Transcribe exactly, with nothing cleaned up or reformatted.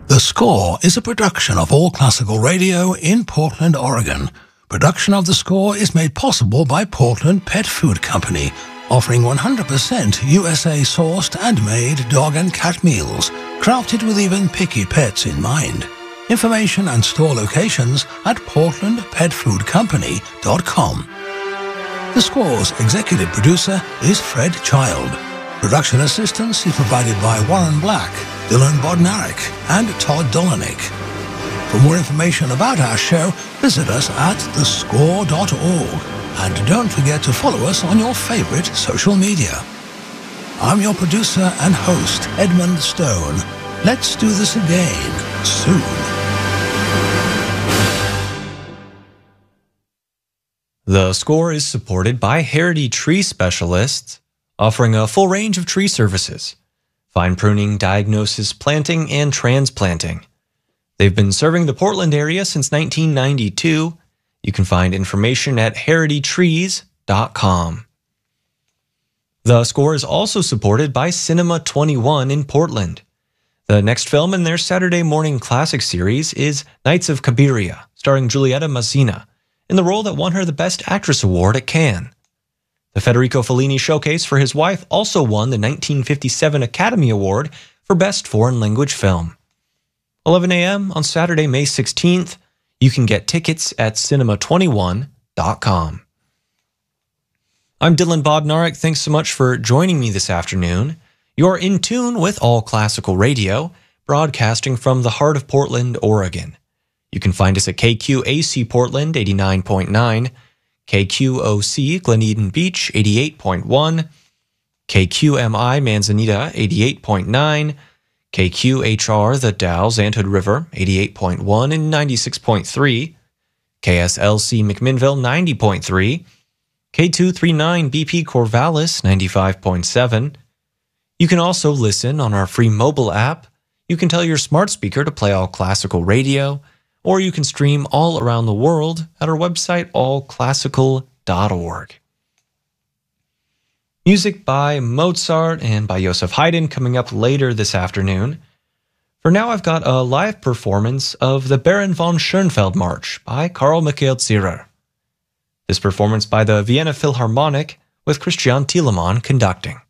The Score is a production of All Classical Radio in Portland, Oregon. Production of The Score is made possible by Portland Pet Food Company, offering one hundred percent U S A-sourced and made dog and cat meals, crafted with even picky pets in mind. Information and store locations at portland pet food company dot com. The Score's executive producer is Fred Child. Production assistance is provided by Warren Black, Dylan Bodnarik, and Todd Dolanik. For more information about our show, visit us at the score dot org. And don't forget to follow us on your favorite social media. I'm your producer and host, Edmund Stone. Let's do this again soon. The Score is supported by Heritage Tree Specialists, offering a full range of tree services: fine pruning, diagnosis, planting, and transplanting. They've been serving the Portland area since nineteen ninety-two. You can find information at heritage trees dot com. The Score is also supported by Cinema twenty-one in Portland. The next film in their Saturday morning classic series is Knights of Cabiria, starring Giulietta Massina, in the role that won her the Best Actress Award at Cannes. The Federico Fellini showcase for his wife also won the nineteen fifty-seven Academy Award for Best Foreign Language Film. eleven a.m. on Saturday, May sixteenth. You can get tickets at cinema twenty-one dot com. I'm Dylan Bodnarik. Thanks so much for joining me this afternoon. You're in tune with All Classical Radio, broadcasting from the heart of Portland, Oregon. You can find us at K Q A C Portland eighty-nine point nine, K Q O C Glen Eden Beach eighty-eight point one, K Q M I Manzanita eighty-eight point nine, K Q H R The Dalles Anthood River eighty-eight point one and ninety-six point three, K S L C McMinnville ninety point three, K two thirty-nine B P Corvallis ninety-five point seven. You can also listen on our free mobile app. You can tell your smart speaker to play All Classical Radio, or you can stream all around the world at our website, all classical dot org. Music by Mozart and by Joseph Haydn coming up later this afternoon. For now, I've got a live performance of the Baron von Schoenfeld March by Karl Michael Zierer. This performance by the Vienna Philharmonic with Christian Thielemann conducting.